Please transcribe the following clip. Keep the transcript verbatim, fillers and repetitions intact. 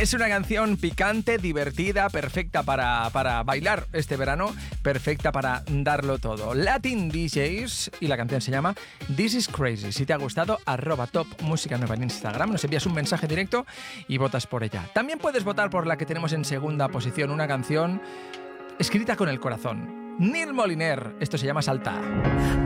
Es una canción picante, divertida, perfecta para, para bailar este verano, perfecta para darlo todo. Latin D Js, y la canción se llama This is Crazy. Si te ha gustado, arroba top música nueva en Instagram, nos envías un mensaje directo y votas por ella. También puedes votar por la que tenemos en segunda posición, una canción escrita con el corazón. Neil Moliner, esto se llama Salta.